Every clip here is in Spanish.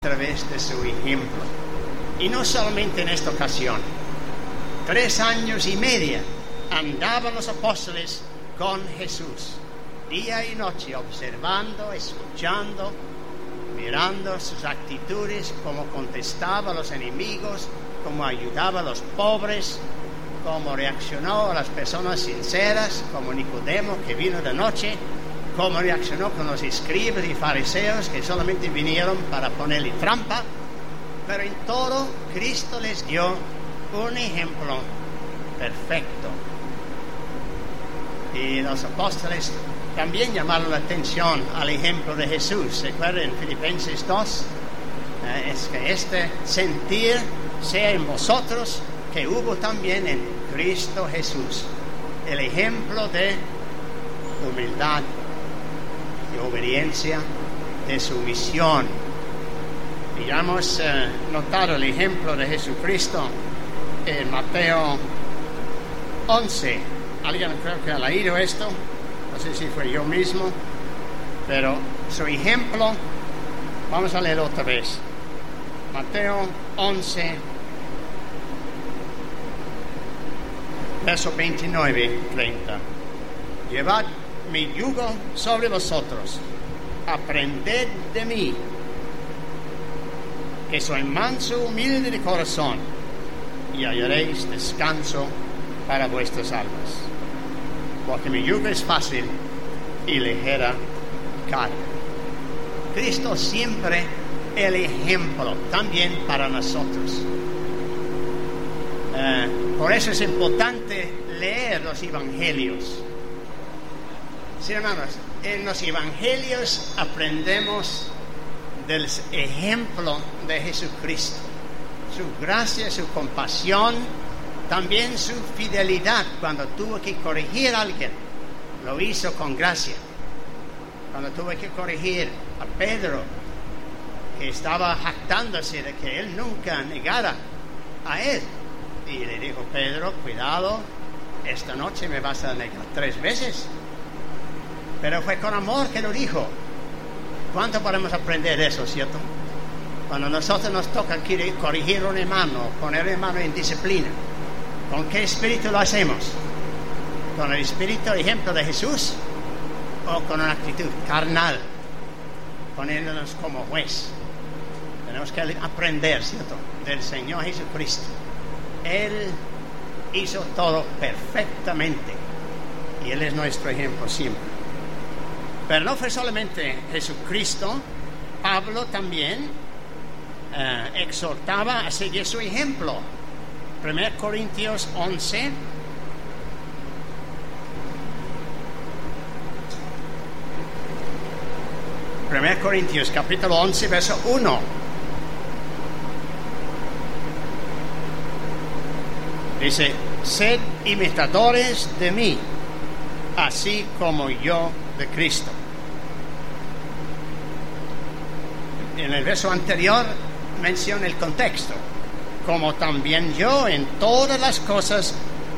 través de su ejemplo. Y no solamente en esta ocasión. 3 años y medio andaban los apóstoles con Jesús, día y noche, observando, escuchando, mirando sus actitudes, cómo contestaba a los enemigos, cómo ayudaba a los pobres, cómo reaccionó a las personas sinceras, como Nicodemo que vino de noche, cómo reaccionó con los escribas y fariseos que solamente vinieron para ponerle trampa. Pero en todo, Cristo les dio un ejemplo perfecto. Y los apóstoles también llamaron la atención al ejemplo de Jesús. ¿Se acuerdan en Filipenses 2? Es que este sentir sea en vosotros que hubo también en Cristo Jesús. El ejemplo de humildad, de obediencia, de sumisión. Y ya hemos notado el ejemplo de Jesucristo en Mateo 11. Alguien creo que ha leído esto, no sé si fue yo mismo, pero su ejemplo, vamos a leer otra vez. Mateo 11, verso 29, 30. Llevad mi yugo sobre vosotros, aprended de mí, que soy manso, humilde de corazón, y hallaréis descanso para vuestras almas. Porque mi yugo es fácil y ligera carga. Cristo siempre el ejemplo, también para nosotros. Por eso es importante leer los evangelios. Sí, hermanos, en los evangelios aprendemos del ejemplo de Jesucristo, su gracia, su compasión, también su fidelidad. Cuando tuvo que corregir a alguien, lo hizo con gracia. Cuando tuvo que corregir a Pedro, que estaba jactándose de que él nunca negara a él, y le dijo: Pedro, cuidado, esta noche me vas a negar 3 veces. Pero fue con amor que lo dijo. ¿Cuánto podemos aprender de eso, cierto? Cuando nosotros nos toca corregir a un hermano, poner a un hermano en disciplina, ¿con qué espíritu lo hacemos? ¿Con el espíritu, ejemplo de Jesús? ¿O con una actitud carnal, poniéndonos como juez? Tenemos que aprender, ¿cierto?, del Señor Jesucristo. Él hizo todo perfectamente y Él es nuestro ejemplo siempre. Pero no fue solamente Jesucristo. Pablo también exhortaba a seguir su ejemplo. 1 Corintios 11. Primera Corintios capítulo 11, verso 1. Dice: sed imitadores de mí, así como yo de Cristo. En el verso anterior menciona el contexto: como también yo en todas las cosas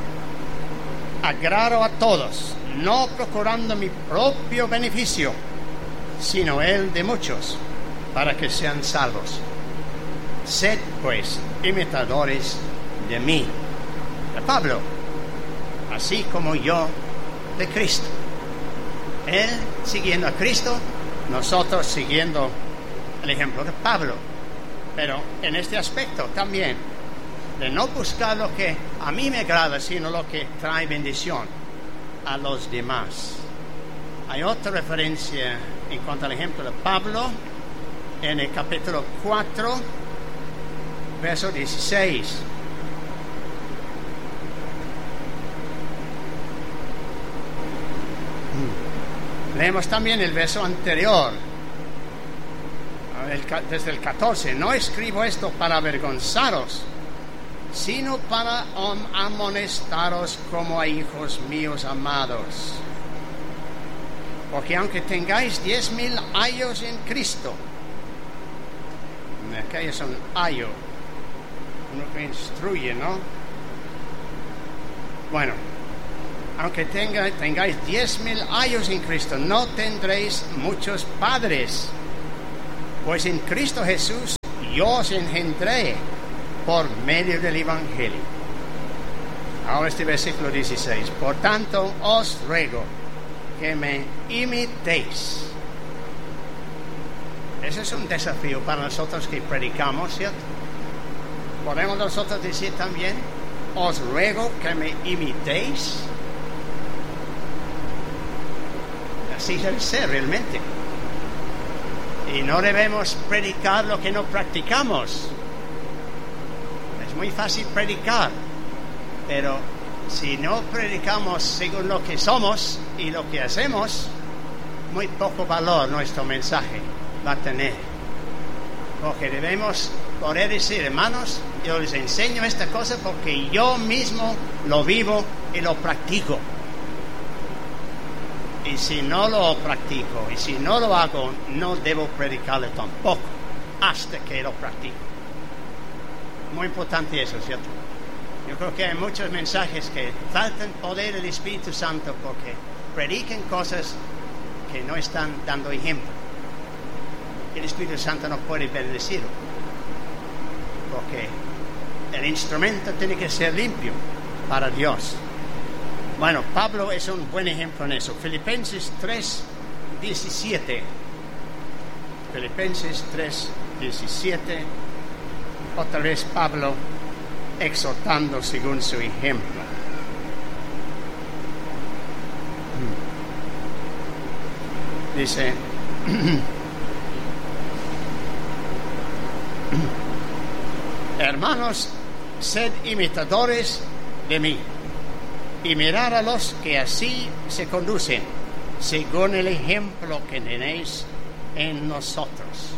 agrado a todos, no procurando mi propio beneficio, sino el de muchos, para que sean salvos. Sed pues imitadores de mí, de Pablo, así como yo de Cristo. Él siguiendo a Cristo, nosotros siguiendo el ejemplo de Pablo. Pero en este aspecto también, de no buscar lo que a mí me agrada, sino lo que trae bendición a los demás. Hay otra referencia en cuanto al ejemplo de Pablo en el capítulo 4, verso 16. Leemos también el verso anterior, desde el 14. No escribo esto para avergonzaros, sino para amonestaros como a hijos míos amados. Porque aunque tengáis 10,000 años en Cristo, aquellos son años, uno que instruye, ¿no? Bueno, aunque tengáis 10,000 años en Cristo, no tendréis muchos padres, pues en Cristo Jesús yo os engendré por medio del Evangelio. Ahora este versículo 16. Por tanto, os ruego que me imitéis. Ese es un desafío para nosotros que predicamos, ¿cierto? Podemos nosotros decir también, os ruego que me imitéis. Así debe ser realmente. Y no debemos predicar lo que no practicamos. Es muy fácil predicar, pero si no predicamos según lo que somos y lo que hacemos, muy poco valor nuestro mensaje va a tener. Porque debemos poder decir, hermanos, yo les enseño esta cosa porque yo mismo lo vivo y lo practico. Y si no lo practico, y si no lo hago, no debo predicarle tampoco, hasta que lo practico. Muy importante eso, ¿cierto? Yo creo que hay muchos mensajes que faltan poder del Espíritu Santo porque predican cosas que no están dando ejemplo. El Espíritu Santo no puede bendecirlo, porque el instrumento tiene que ser limpio para Dios. Bueno, Pablo es un buen ejemplo en eso. Filipenses 3:17. Filipenses 3:17. Otra vez Pablo exhortando según su ejemplo. Dice: hermanos, sed imitadores de mí, y mirad a los que así se conducen, según el ejemplo que tenéis en nosotros.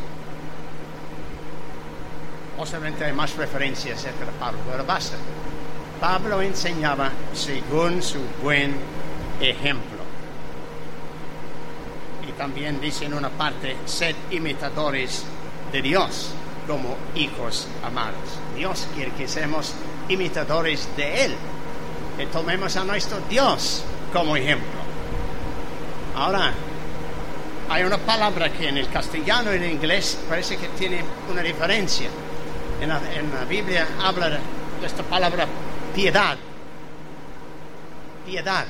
Obviamente hay más referencias acerca de Pablo, pero basta. Pablo enseñaba según su buen ejemplo. Y también dice en una parte, sed imitadores de Dios como hijos amados. Dios quiere que seamos imitadores de Él, que tomemos a nuestro Dios como ejemplo. Ahora, hay una palabra que en el castellano y en el inglés parece que tiene una diferencia. En la Biblia habla de esta palabra piedad. Piedad.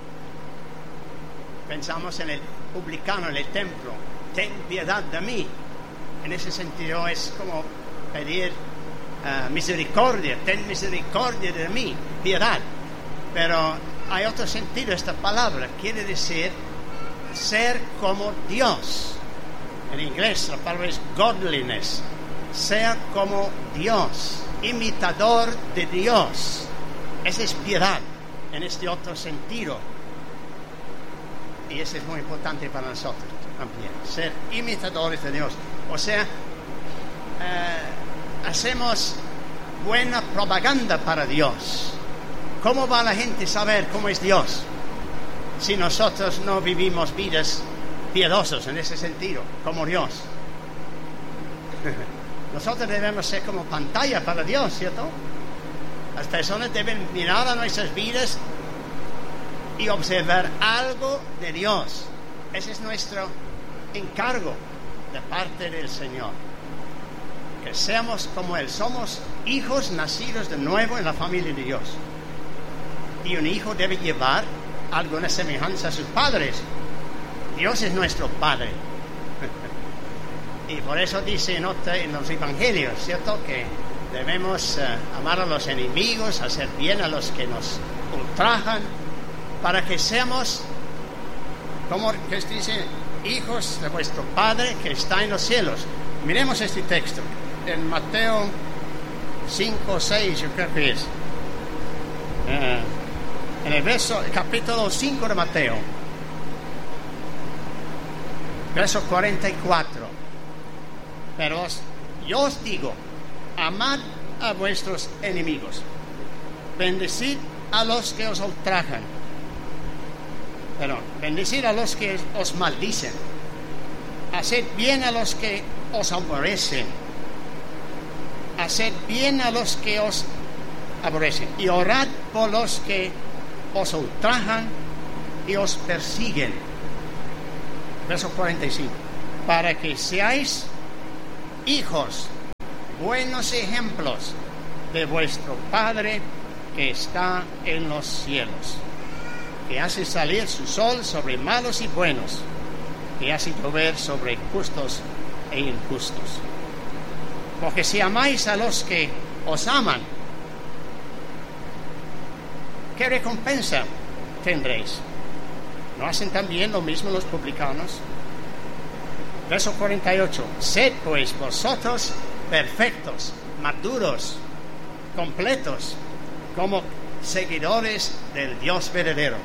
Pensamos en el publicano en el templo, ten piedad de mí. En ese sentido es como pedir misericordia, ten misericordia de mí, piedad. Pero hay otro sentido esta palabra, quiere decir ser como Dios. En inglés la palabra es godliness, ser como Dios, imitador de Dios. Esa es piedad en este otro sentido. Y eso es muy importante para nosotros también, ser imitadores de Dios. O sea, hacemos buena propaganda para Dios. ¿Cómo va la gente a saber cómo es Dios si nosotros no vivimos vidas piadosas en ese sentido, como Dios? Nosotros debemos ser como pantalla para Dios, ¿cierto? Las personas deben mirar a nuestras vidas y observar algo de Dios. Ese es nuestro encargo de parte del Señor. Que seamos como Él. Somos hijos nacidos de nuevo en la familia de Dios. Y un hijo debe llevar alguna semejanza a sus padres. Dios es nuestro Padre. Y por eso dice en los evangelios, ¿cierto? Que debemos amar a los enemigos, hacer bien a los que nos ultrajan, para que seamos, como que dice, hijos de vuestro Padre que está en los cielos. Miremos este texto en Mateo 5:6, yo creo que es. En el capítulo 5 de Mateo, verso 44. Pero yo os digo, amad a vuestros enemigos, bendecid a los que os ultrajan, bendecid a los que os maldicen, haced bien a los que os aborrecen, haced bien a los que os aborrecen, y orad por los que os ultrajan y os persiguen. Verso 45. Para que seáis hijos buenos ejemplos de vuestro Padre que está en los cielos, que hace salir su sol sobre malos y buenos, que hace llover sobre justos e injustos. Porque si amáis a los que os aman, ¿qué recompensa tendréis? ¿No hacen también lo mismo los publicanos? Verso 48. Sed pues vosotros perfectos, maduros, completos, como seguidores del Dios verdadero.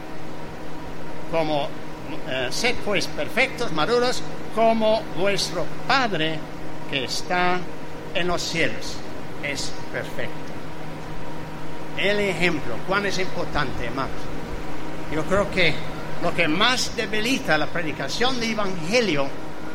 Sed pues perfectos, maduros, como vuestro Padre que está en los cielos es perfecto. El ejemplo, ¿cuán es importante, hermanos? Yo creo que lo que más debilita la predicación del Evangelio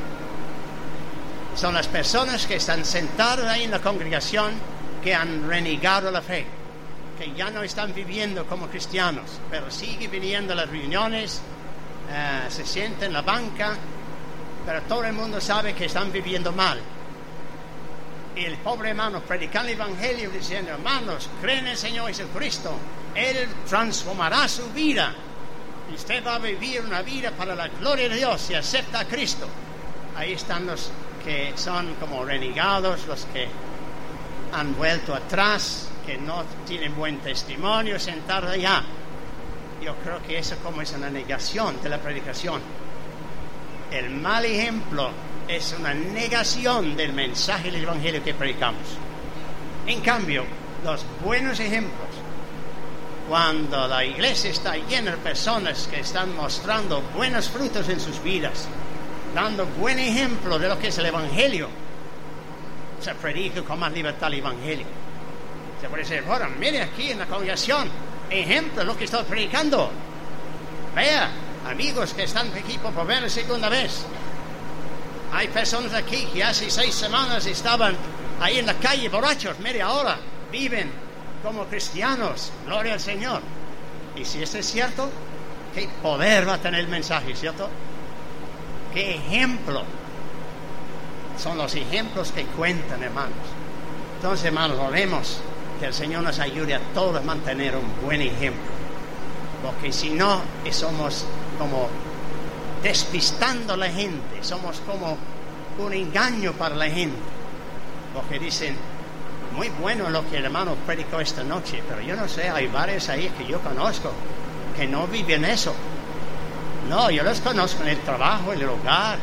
son las personas que están sentadas ahí en la congregación que han renegado la fe, que ya no están viviendo como cristianos, pero siguen viniendo a las reuniones, se sienten en la banca, pero todo el mundo sabe que están viviendo mal. Y el pobre hermano predicando el Evangelio diciendo: hermanos, creen en el Señor Jesucristo, Él transformará su vida y usted va a vivir una vida para la gloria de Dios si acepta a Cristo. Ahí están los que son como renegados, los que han vuelto atrás, que no tienen buen testimonio, sentados allá. Yo creo que eso como es una negación de la predicación. El mal ejemplo es una negación del mensaje del Evangelio que predicamos. En cambio, los buenos ejemplos, cuando la iglesia está llena de personas que están mostrando buenos frutos en sus vidas, dando buen ejemplo de lo que es el Evangelio, se predica con más libertad el Evangelio. Se puede decir: bueno, mire aquí en la congregación, ejemplo de lo que estoy predicando. Vea, amigos que están aquí por primera y segunda vez. Hay personas aquí que hace 6 semanas estaban ahí en la calle borrachos. Mire, ahora viven como cristianos. Gloria al Señor. Y si esto es cierto, qué poder va a tener el mensaje, ¿cierto? Qué ejemplo. Son los ejemplos que cuentan, hermanos. Entonces, hermanos, oremos que el Señor nos ayude a todos a mantener un buen ejemplo. Porque si no, somos como despistando a la gente, somos como un engaño para la gente, porque dicen: muy bueno lo que el hermano predicó esta noche, pero yo no sé, hay varios ahí que yo conozco que no viven eso. No, yo los conozco en el trabajo, en el hogar,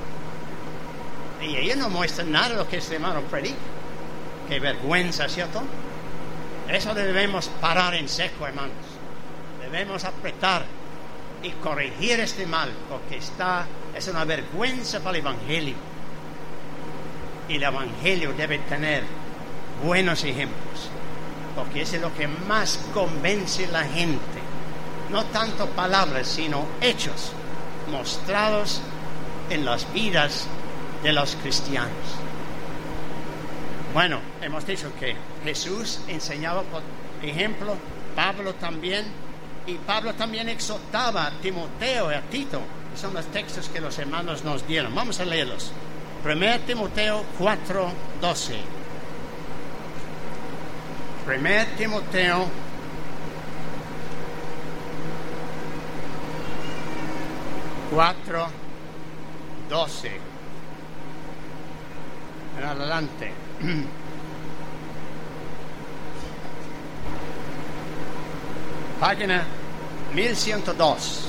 y ellos no muestran nada de lo que este hermano predica. Qué vergüenza, ¿cierto? Eso debemos parar en seco, hermanos. Debemos apretar y corregir este mal, porque es una vergüenza para el Evangelio. Y el Evangelio debe tener buenos ejemplos, porque eso es lo que más convence a la gente. No tanto palabras, sino hechos mostrados en las vidas de los cristianos. Bueno, hemos dicho que Jesús enseñaba por ejemplo, Pablo también. Y Pablo también exhortaba a Timoteo y a Tito. Son los textos que los hermanos nos dieron. Vamos a leerlos. 1 Timoteo 4:12. 1 Timoteo 4:12. En adelante. Página 1102.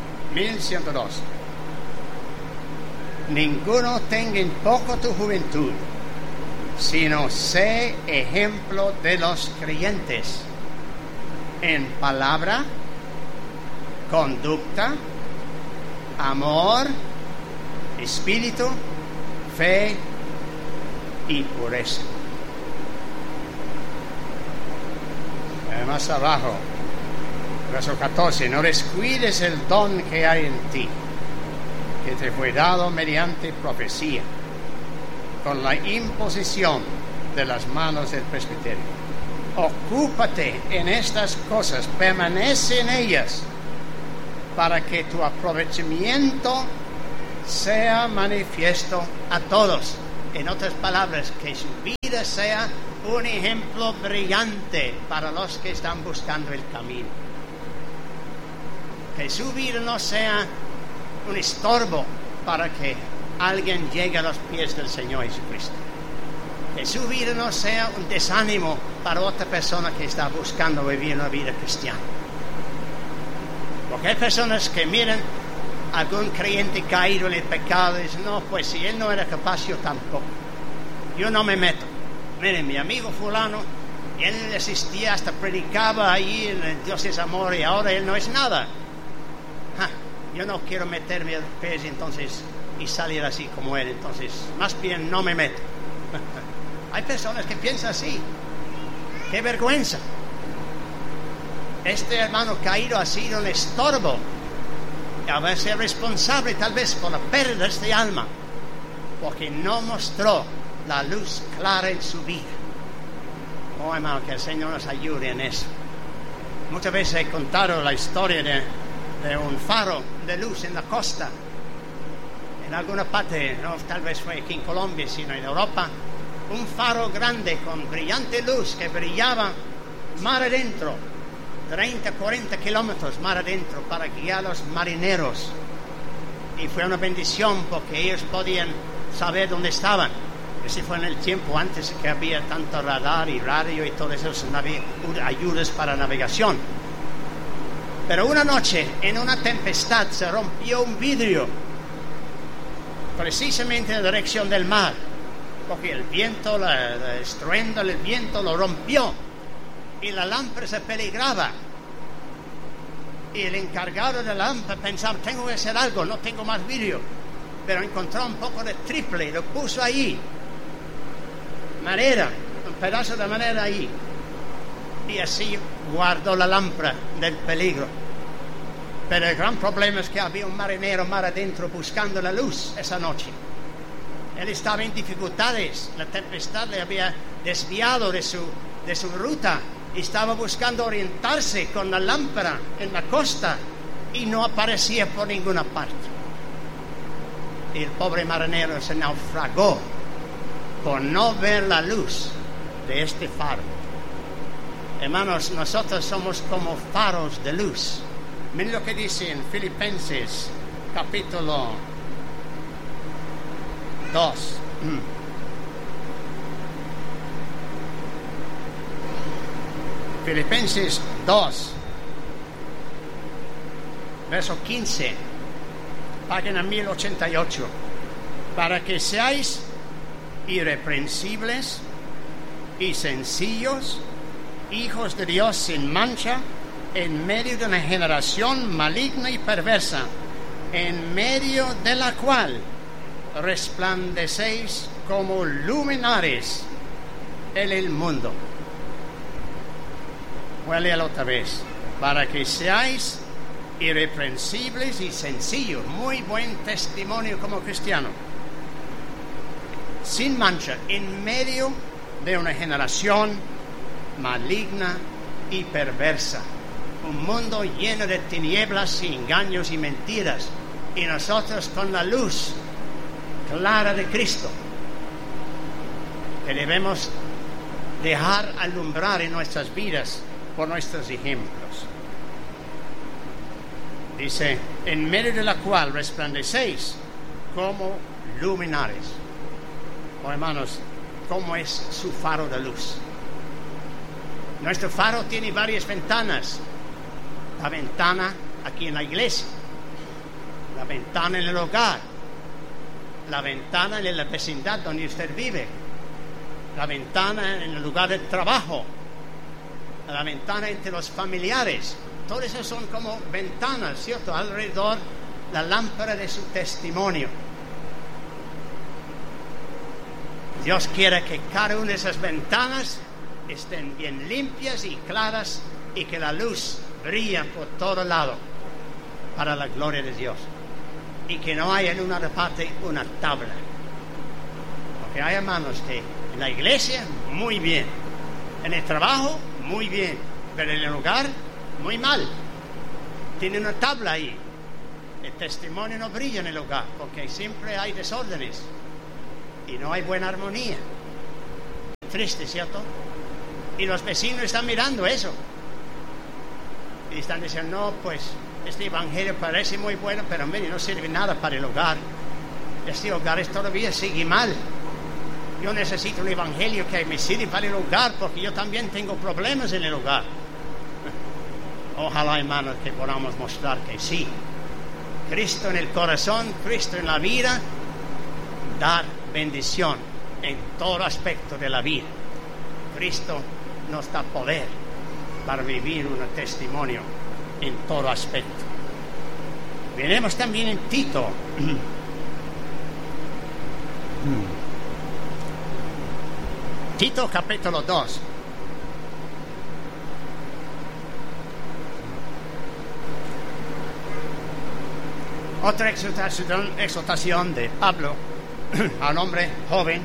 Ninguno tenga en poco tu juventud, sino sé ejemplo de los creyentes en palabra, conducta, amor, espíritu, fe y pureza. Más abajo, verso 14: no descuides el don que hay en ti, que te fue dado mediante profecía, con la imposición de las manos del presbiterio. Ocúpate en estas cosas, permanece en ellas, para que tu aprovechamiento sea manifiesto a todos. En otras palabras, que su vida vida sea un ejemplo brillante para los que están buscando el camino. Que su vida no sea un estorbo para que alguien llegue a los pies del Señor Jesucristo. Que su vida no sea un desánimo para otra persona que está buscando vivir una vida cristiana. Porque hay personas que miran a algún creyente caído en el pecado y dicen, no, pues si él no era capaz, yo tampoco. Yo no me meto. Miren, mi amigo fulano, él asistía, hasta predicaba ahí en Dios es amor y ahora él no es nada. Yo no quiero meterme a los pies entonces y salir así como él, entonces más bien no me meto. Hay personas que piensan así. ¡Qué vergüenza! Este hermano caído ha sido un estorbo y a veces responsable tal vez por la pérdida de este alma, porque no mostró la luz clara en su vida. Oh, hermano, que el Señor nos ayude en eso. Muchas veces he contado la historia de un faro de luz en la costa, en alguna parte, no tal vez fue aquí en Colombia, sino en Europa, un faro grande con brillante luz que brillaba mar adentro, 30, 40 kilómetros mar adentro, para guiar a los marineros. Y fue una bendición porque ellos podían saber dónde estaban. Ese fue en el tiempo antes que había tanto radar y radio y todo eso, no había ayudas para navegación. Pero una noche, en una tempestad, se rompió un vidrio, precisamente en la dirección del mar, porque el viento, el estruendo del viento lo rompió, y la lámpara se peligraba. Y el encargado de la lámpara pensaba, tengo que hacer algo, no tengo más vidrio. Pero encontró un poco de triple y lo puso ahí. Madera, un pedazo de madera ahí. Y así guardó la lámpara del peligro. Pero el gran problema es que había un marinero mar adentro buscando la luz esa noche. Él estaba en dificultades, la tempestad le había desviado de su ruta y estaba buscando orientarse con la lámpara en la costa y no aparecía por ninguna parte. Y el pobre marinero se naufragó por no ver la luz de este faro. Hermanos, nosotros somos como faros de luz. Miren lo que dice en Filipenses capítulo 2. Filipenses 2, verso 15, página 1088. Para que seáis irreprensibles y sencillos, hijos de Dios sin mancha, en medio de una generación maligna y perversa, en medio de la cual resplandecéis como luminares en el mundo. Voy a leerlo otra vez. Para que seáis irreprensibles y sencillos, muy buen testimonio como cristiano, sin mancha, en medio de una generación maligna y perversa. Un mundo lleno de tinieblas y engaños y mentiras, y nosotros con la luz clara de Cristo, que debemos dejar alumbrar en nuestras vidas por nuestros ejemplos. Dice, en medio de la cual resplandecéis como luminares. Oh, hermanos, ¿cómo es su faro de luz? Nuestro faro tiene varias ventanas. La ventana aquí en la iglesia, la ventana en el hogar, la ventana en la vecindad donde usted vive, la ventana en el lugar de trabajo, la ventana entre los familiares. Todas esas son como ventanas, ¿cierto? Alrededor la lámpara de su testimonio. Dios quiere que cada una de esas ventanas estén bien limpias y claras y que la luz brille por todo lado para la gloria de Dios. Y que no haya en una parte una tabla. Porque hay hermanos que en la iglesia, muy bien. En el trabajo, muy bien. Pero en el hogar, muy mal. Tiene una tabla ahí. El testimonio no brilla en el hogar porque siempre hay desórdenes y no hay buena armonía. Triste, ¿cierto? Y los vecinos están mirando eso. Y están diciendo, no, pues este evangelio parece muy bueno, pero mire, no sirve nada para el hogar. Este hogar todavía sigue mal. Yo necesito un evangelio que me sirva para el hogar, porque yo también tengo problemas en el hogar. Ojalá, hermanos, que podamos mostrar que sí. Cristo en el corazón, Cristo en la vida, dar bendición en todo aspecto de la vida. Cristo nos da poder para vivir un testimonio en todo aspecto. Veremos también en Tito. Tito capítulo 2. Otra exhortación de Pablo a un hombre joven.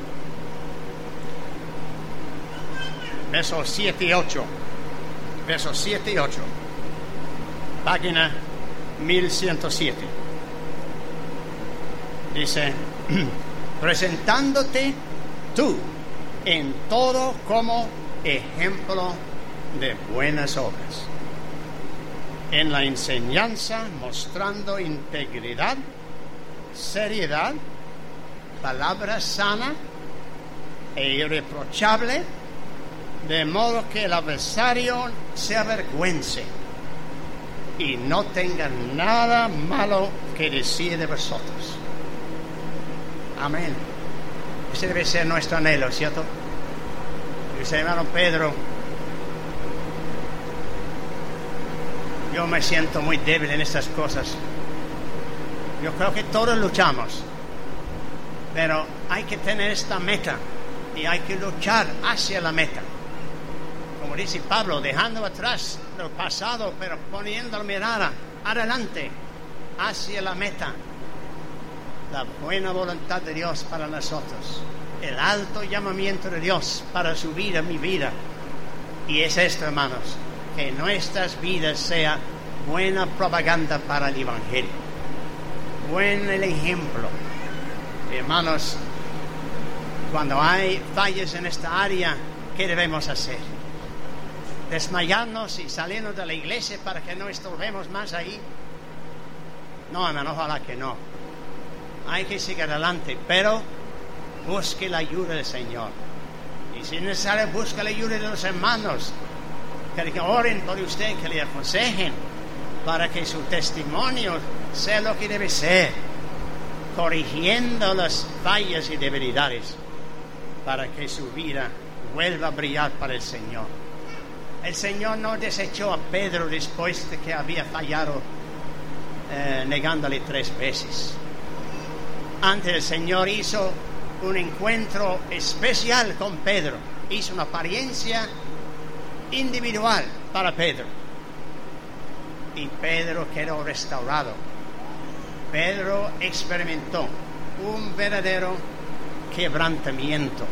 Versos 7 y 8. Versos 7 y 8. Página 1107. Dice, presentándote tú en todo como ejemplo de buenas obras, en la enseñanza mostrando integridad, seriedad, palabra sana e irreprochable, de modo que el adversario se avergüence y no tenga nada malo que decir de vosotros. Amén. Ese debe ser nuestro anhelo, ¿cierto? Dice hermano Pedro, yo me siento muy débil en estas cosas. Yo creo que todos luchamos, pero hay que tener esta meta y hay que luchar hacia la meta. Como dice Pablo, dejando atrás el pasado, pero poniendo la mirada adelante, hacia la meta. La buena voluntad de Dios para nosotros, el alto llamamiento de Dios para su vida, mi vida. Y es esto, hermanos, que nuestras vidas sea buena propaganda para el Evangelio, buen el ejemplo. Hermanos, cuando hay fallas en esta área, ¿qué debemos hacer? ¿Desmayarnos y salirnos de la iglesia para que no estorbemos más ahí? No, hermano, ojalá que no. Hay que seguir adelante, pero busque la ayuda del Señor. Y si es necesario, busque la ayuda de los hermanos, que oren por usted, que le aconsejen, para que su testimonio sea lo que debe ser, corrigiendo las fallas y debilidades, para que su vida vuelva a brillar para el Señor. El Señor no desechó a Pedro después de que había fallado, negándole 3 veces. Antes el Señor hizo un encuentro especial con Pedro, hizo una apariencia individual para Pedro, y Pedro quedó restaurado. Pedro experimentó un verdadero quebrantamiento,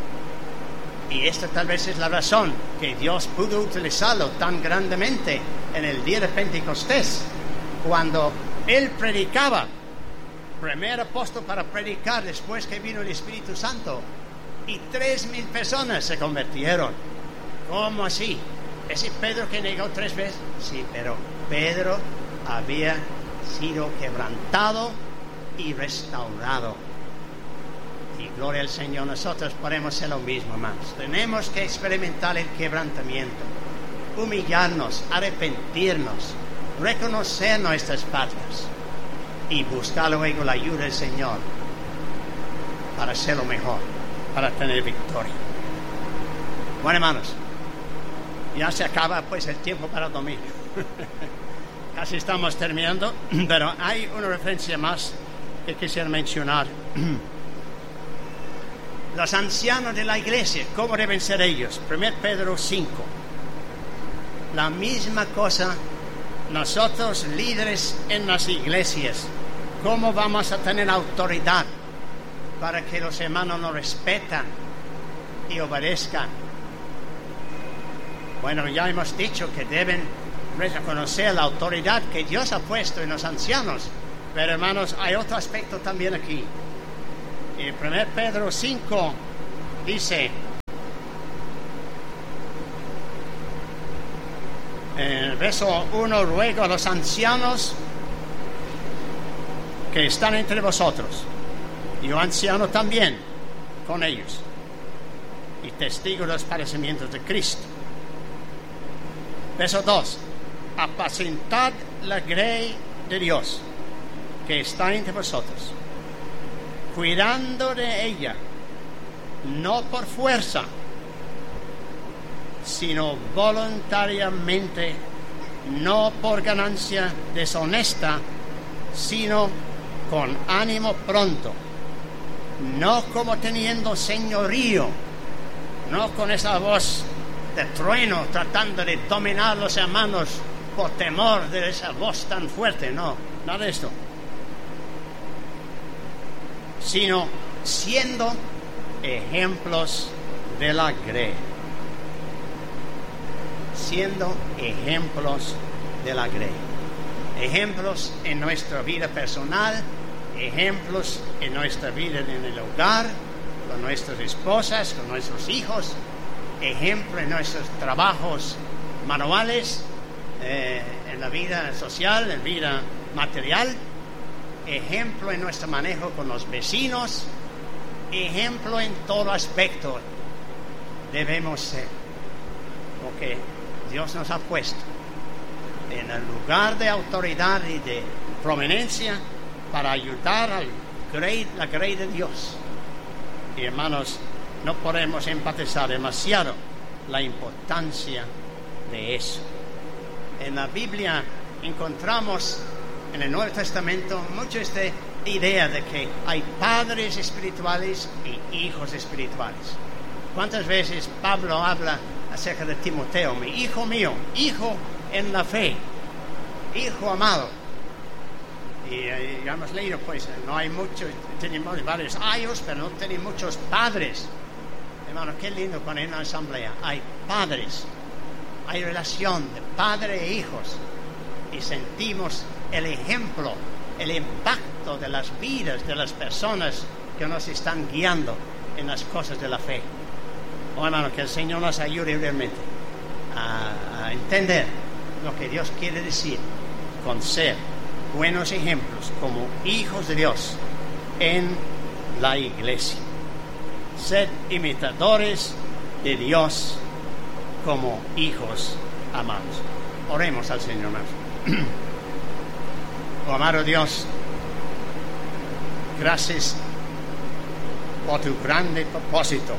y esta tal vez es la razón que Dios pudo utilizarlo tan grandemente en el día de Pentecostés, cuando él predicaba, primer apóstol para predicar después que vino el Espíritu Santo, y 3,000 personas se convirtieron. ¿Cómo así? ¿Ese Pedro que negó 3 veces? Sí, pero Pedro había sido quebrantado y restaurado. Y gloria al Señor, nosotros podemos hacer lo mismo, hermanos. Tenemos que experimentar el quebrantamiento, humillarnos, arrepentirnos, reconocer nuestras faltas y buscar luego la ayuda del Señor para hacerlo mejor, para tener victoria. Bueno, hermanos, ya se acaba pues el tiempo para dormir. Casi estamos terminando, pero hay una referencia más que quisiera mencionar. Los ancianos de la iglesia, ¿cómo deben ser ellos? 1 Pedro 5. La misma cosa, nosotros líderes en las iglesias, ¿cómo vamos a tener autoridad para que los hermanos nos respetan y obedezcan? Bueno, ya hemos dicho que deben reconocer la autoridad que Dios ha puesto en los ancianos. Pero hermanos, hay otro aspecto también aquí. En 1 Pedro 5 dice, Verso 1, ruego a los ancianos que están entre vosotros, yo anciano también con ellos, y testigo de los padecimientos de Cristo. Verso 2, apacentad la grey de Dios que está entre vosotros, cuidando de ella, no por fuerza, sino voluntariamente, no por ganancia deshonesta, sino con ánimo pronto, no como teniendo señorío, no con esa voz de trueno tratando de dominar a los hermanos por temor de esa voz tan fuerte, no, nada de esto, sino siendo ejemplos de la grey. Siendo ejemplos de la grey. Ejemplos en nuestra vida personal, ejemplos en nuestra vida en el hogar, con nuestras esposas, con nuestros hijos, ejemplo en nuestros trabajos manuales, en la vida social, en la vida material, ejemplo en nuestro manejo con los vecinos, ejemplo en todo aspecto debemos ser, porque Dios nos ha puesto en el lugar de autoridad y de prominencia para ayudar a la grey de Dios. Y hermanos, no podemos empatizar demasiado la importancia de eso. En la Biblia encontramos en el Nuevo Testamento mucho esta idea de que hay padres espirituales y hijos espirituales. ¿Cuántas veces Pablo habla acerca de Timoteo? Mi hijo mío, hijo en la fe, hijo amado. Y ya hemos leído, pues, no hay muchos, tenemos varios años, pero no tenemos muchos padres. Hermano, qué lindo cuando en una asamblea hay padres, hay relación de padre e hijos, y sentimos el ejemplo, el impacto de las vidas de las personas que nos están guiando en las cosas de la fe. Oh, hermano, que el Señor nos ayude realmente a entender lo que Dios quiere decir con ser buenos ejemplos como hijos de Dios en la iglesia. Sed imitadores de Dios como hijos amados. Oremos al Señor nuestro. Oh, amado Dios, gracias por tu grande propósito.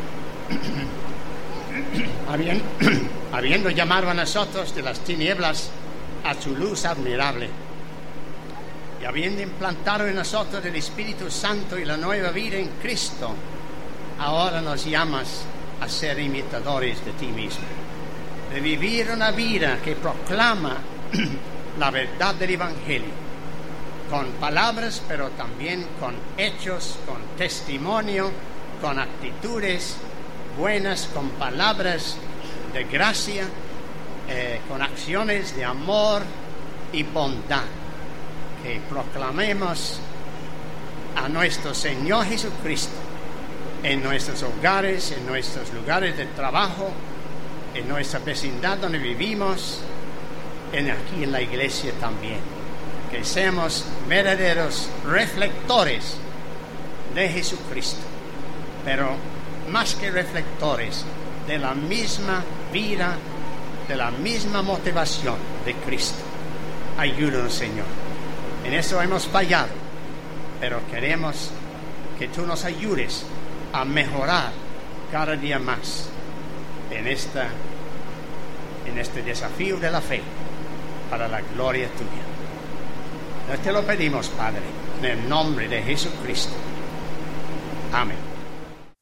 Habiendo llamado a nosotros de las tinieblas a su luz admirable, y habiendo implantado en nosotros el Espíritu Santo y la nueva vida en Cristo, ahora nos llamas a ser imitadores de ti mismo, de vivir una vida que proclama la verdad del Evangelio, con palabras, pero también con hechos, con testimonio, con actitudes buenas, con palabras de gracia, con acciones de amor y bondad, que proclamemos a nuestro Señor Jesucristo en nuestros hogares, en nuestros lugares de trabajo, en nuestra vecindad donde vivimos, aquí en la iglesia también. Que seamos verdaderos reflectores de Jesucristo, pero más que reflectores de la misma vida, de la misma motivación de Cristo. Ayúdanos, Señor. En eso hemos fallado, pero queremos que tú nos ayudes a mejorar cada día más en este desafío de la fe para la gloria tuya. Te lo pedimos, Padre, en el nombre de Jesucristo. Amén.